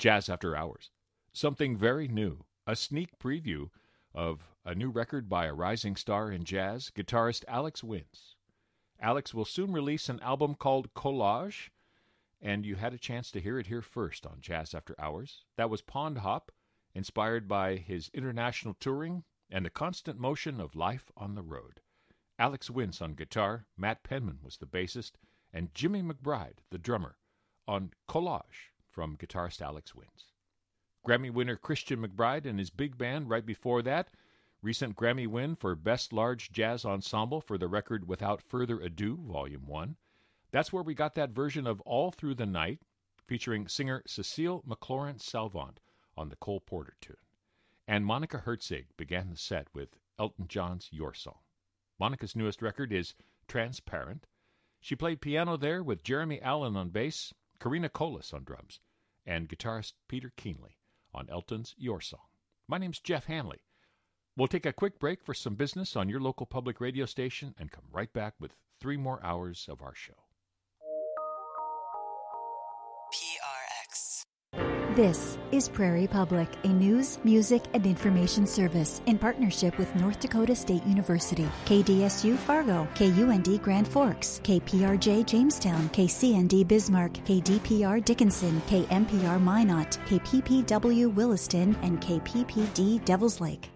Jazz After Hours. Something very new, a sneak preview of a new record by a rising star in jazz, guitarist Alex Winz. Alex will soon release an album called Collage, and you had a chance to hear it here first on Jazz After Hours. That was Pond Hop, inspired by his international touring and the constant motion of life on the road. Alex Winz on guitar, Matt Penman was the bassist, and Jimmy McBride, the drummer, on Collage from guitarist Alex Winz. Grammy winner Christian McBride and his big band right before that. Recent Grammy win for Best Large Jazz Ensemble for the record Without Further Ado, Volume 1. That's where we got that version of All Through the Night, featuring singer Cecile McLaurin-Salvant on the Cole Porter tune. And Monica Herzig began the set with Elton John's Your Song. Monica's newest record is Transparent. She played piano there with Jeremy Allen on bass, Karina Kolis on drums, and guitarist Peter Keenley on Elton's Your Song. My name's Jeff Hanley. We'll take a quick break for some business on your local public radio station and come right back with 3 more hours of our show. PRX. This is Prairie Public, a news, music, and information service in partnership with North Dakota State University, KDSU Fargo, KUND Grand Forks, KPRJ Jamestown, KCND Bismarck, KDPR Dickinson, KMPR Minot, KPPW Williston, and KPPD Devils Lake.